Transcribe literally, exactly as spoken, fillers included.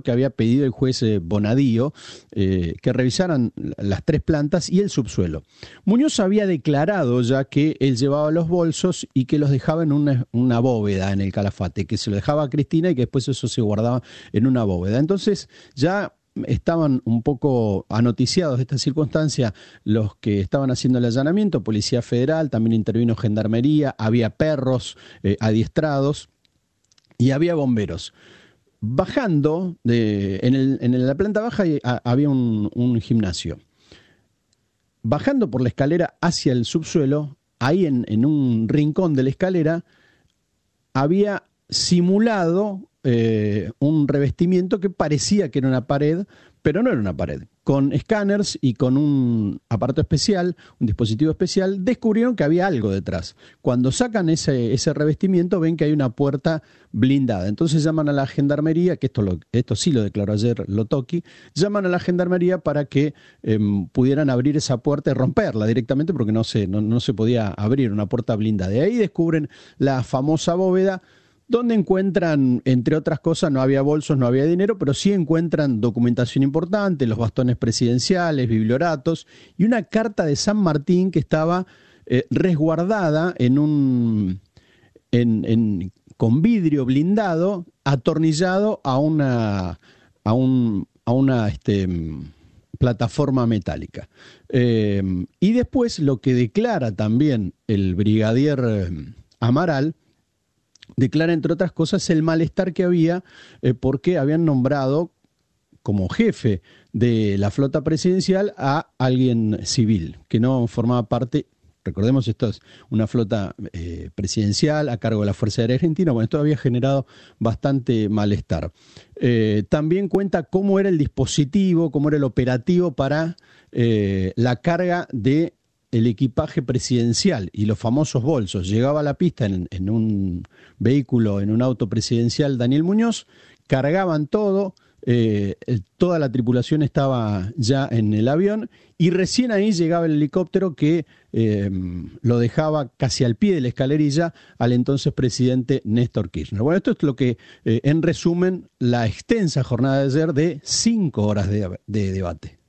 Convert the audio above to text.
que había pedido el juez eh, Bonadío, eh, que revisaran las tres plantas y el subsuelo. Muñoz había declarado ya que él llevaba los bolsos y que los dejaba en una, una bóveda en el Calafate, que se lo dejaba a Cristina y que después eso se guardaba en una bóveda. Entonces ya estaban un poco anoticiados de esta circunstancia los que estaban haciendo el allanamiento, Policía Federal, también intervino Gendarmería, había perros eh, adiestrados y había bomberos. Bajando, de, en, el, en la planta baja había un, un gimnasio. Bajando por la escalera hacia el subsuelo, ahí en, en un rincón de la escalera, había simulado eh, un revestimiento que parecía que era una pared, pero no era una pared. Con escáneres y con un aparato especial, un dispositivo especial, descubrieron que había algo detrás. Cuando sacan ese, ese revestimiento, ven que hay una puerta blindada. Entonces llaman a la Gendarmería, que esto, lo, esto sí lo declaró ayer Lotoki, llaman a la Gendarmería para que eh, pudieran abrir esa puerta y romperla directamente, porque no se, no, no se podía abrir una puerta blindada. Y ahí descubren la famosa bóveda, donde encuentran, entre otras cosas, no había bolsos, no había dinero, pero sí encuentran documentación importante, los bastones presidenciales, biblioratos y una carta de San Martín que estaba eh, resguardada en un, en, en, con vidrio blindado, atornillado a una, a un, a una este, plataforma metálica. Eh, y después lo que declara también el brigadier eh, Amaral, declara, entre otras cosas, el malestar que había eh, porque habían nombrado como jefe de la flota presidencial a alguien civil, que no formaba parte. Recordemos, esto es una flota eh, presidencial a cargo de la Fuerza Aérea Argentina. Bueno, esto había generado bastante malestar. Eh, también cuenta cómo era el dispositivo, cómo era el operativo para eh, la carga de el equipaje presidencial y los famosos bolsos. Llegaba a la pista en, en un vehículo, en un auto presidencial Daniel Muñoz, cargaban todo, eh, toda la tripulación estaba ya en el avión y recién ahí llegaba el helicóptero que eh, lo dejaba casi al pie de la escalerilla al entonces presidente Néstor Kirchner. Bueno, esto es lo que, eh, en resumen, la extensa jornada de ayer de cinco horas de, de debate.